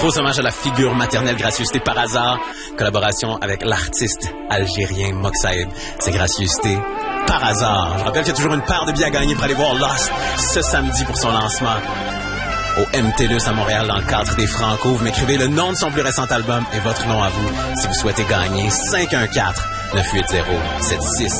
Faux hommage à la figure maternelle, gracieuseté par hasard. Collaboration avec l'artiste algérien Moxaïd. C'est gracieuseté par hasard. Je rappelle qu'il y a toujours une paire de billets à gagner pour aller voir Lost ce samedi pour son lancement au MTLUS à Montréal dans le cadre des Franco. Vous m'écrivez le nom de son plus récent album et votre nom à vous si vous souhaitez gagner. 514-980-76